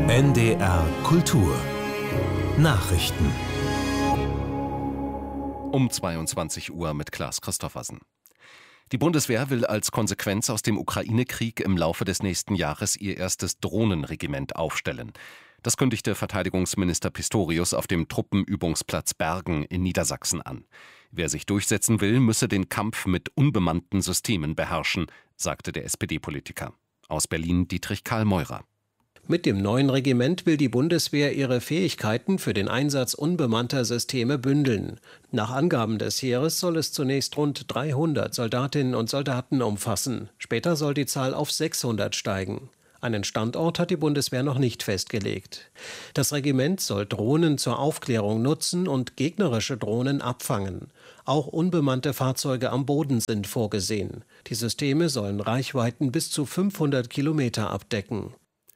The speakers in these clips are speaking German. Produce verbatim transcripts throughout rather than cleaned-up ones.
N D R Kultur Nachrichten Um zweiundzwanzig Uhr mit Klaas Christoffersen. Die Bundeswehr will als Konsequenz aus dem Ukraine-Krieg im Laufe des nächsten Jahres ihr erstes Drohnenregiment aufstellen. Das kündigte Verteidigungsminister Pistorius auf dem Truppenübungsplatz Bergen in Niedersachsen an. Wer sich durchsetzen will, müsse den Kampf mit unbemannten Systemen beherrschen, sagte der S P D-Politiker. Aus Berlin Dietrich Karl Meurer. Mit dem neuen Regiment will die Bundeswehr ihre Fähigkeiten für den Einsatz unbemannter Systeme bündeln. Nach Angaben des Heeres soll es zunächst rund dreihundert Soldatinnen und Soldaten umfassen. Später soll die Zahl auf sechshundert steigen. Einen Standort hat die Bundeswehr noch nicht festgelegt. Das Regiment soll Drohnen zur Aufklärung nutzen und gegnerische Drohnen abfangen. Auch unbemannte Fahrzeuge am Boden sind vorgesehen. Die Systeme sollen Reichweiten bis zu fünfhundert Kilometer abdecken.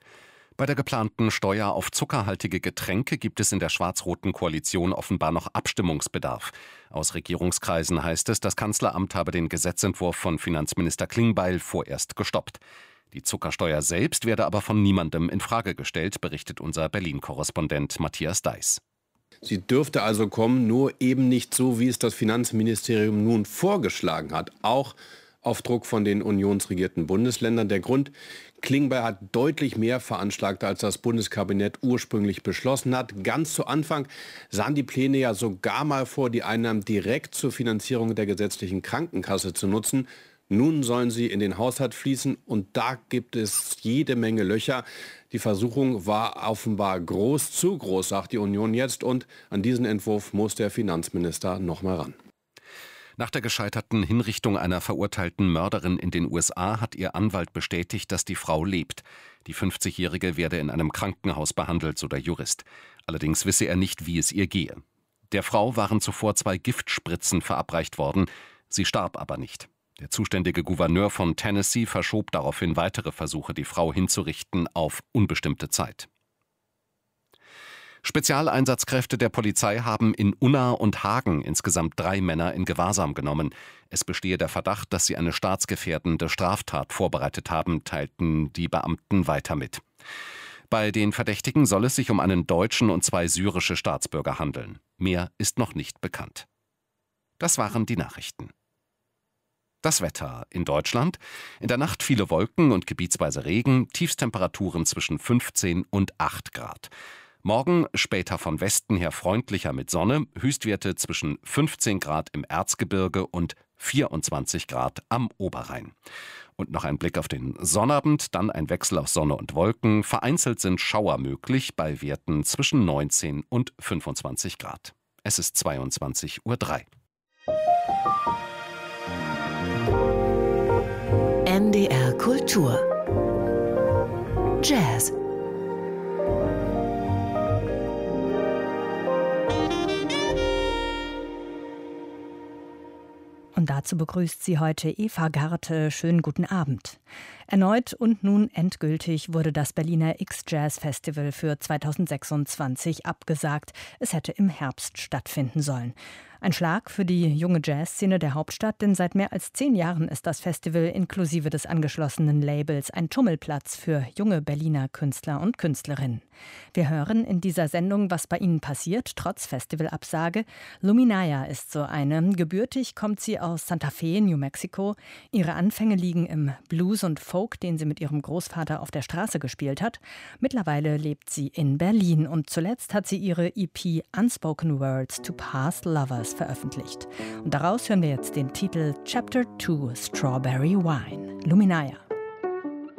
Bei der geplanten Steuer auf zuckerhaltige Getränke gibt es in der schwarz-roten Koalition offenbar noch Abstimmungsbedarf. Aus Regierungskreisen heißt es, das Kanzleramt habe den Gesetzentwurf von Finanzminister Klingbeil vorerst gestoppt. Die Zuckersteuer selbst werde aber von niemandem in Frage gestellt, berichtet unser Berlin-Korrespondent Matthias Deiß. Sie dürfte also kommen, nur eben nicht so, wie es das Finanzministerium nun vorgeschlagen hat. Auch auf Druck von den unionsregierten Bundesländern. Der Grund: Klingbeil hat deutlich mehr veranschlagt, als das Bundeskabinett ursprünglich beschlossen hat. Ganz zu Anfang sahen die Pläne ja sogar mal vor, die Einnahmen direkt zur Finanzierung der gesetzlichen Krankenkasse zu nutzen. Nun sollen sie in den Haushalt fließen und da gibt es jede Menge Löcher. Die Versuchung war offenbar groß, zu groß, sagt die Union jetzt, und an diesen Entwurf muss der Finanzminister noch mal ran. Nach der gescheiterten Hinrichtung einer verurteilten Mörderin in den U S A hat ihr Anwalt bestätigt, dass die Frau lebt. Die fünfzigjährige werde in einem Krankenhaus behandelt, so der Jurist. Allerdings wisse er nicht, wie es ihr gehe. Der Frau waren zuvor zwei Giftspritzen verabreicht worden. Sie starb aber nicht. Der zuständige Gouverneur von Tennessee verschob daraufhin weitere Versuche, die Frau hinzurichten, auf unbestimmte Zeit. Spezialeinsatzkräfte der Polizei haben in Unna und Hagen insgesamt drei Männer in Gewahrsam genommen. Es bestehe der Verdacht, dass sie eine staatsgefährdende Straftat vorbereitet haben, teilten die Beamten weiter mit. Bei den Verdächtigen soll es sich um einen deutschen und zwei syrische Staatsbürger handeln. Mehr ist noch nicht bekannt. Das waren die Nachrichten. Das Wetter in Deutschland: In der Nacht viele Wolken und gebietsweise Regen, Tiefstemperaturen zwischen fünfzehn und acht Grad. Morgen später von Westen her freundlicher mit Sonne, Höchstwerte zwischen fünfzehn Grad im Erzgebirge und vierundzwanzig Grad am Oberrhein. Und noch ein Blick auf den Sonnabend, dann ein Wechsel aus Sonne und Wolken. Vereinzelt sind Schauer möglich bei Werten zwischen neunzehn und fünfundzwanzig Grad. Es ist zweiundzwanzig Uhr drei. N D R Kultur Jazz. Und dazu begrüßt sie heute Eva Garte. Schönen guten Abend. Erneut und nun endgültig wurde das Berliner X-Jazz-Festival für zweitausendsechsundzwanzig abgesagt. Es hätte im Herbst stattfinden sollen. Ein Schlag für die junge Jazzszene der Hauptstadt, denn seit mehr als zehn Jahren ist das Festival inklusive des angeschlossenen Labels ein Tummelplatz für junge Berliner Künstler und Künstlerinnen. Wir hören in dieser Sendung, was bei ihnen passiert, trotz Festivalabsage. Luminaya ist so eine. Gebürtig kommt sie aus Santa Fe, New Mexico. Ihre Anfänge liegen im Blues und Folk, den sie mit ihrem Großvater auf der Straße gespielt hat. Mittlerweile lebt sie in Berlin und zuletzt hat sie ihre E P Unspoken Words to Past Lovers veröffentlicht. Und daraus hören wir jetzt den Titel Chapter two Strawberry Wine. Luminaya.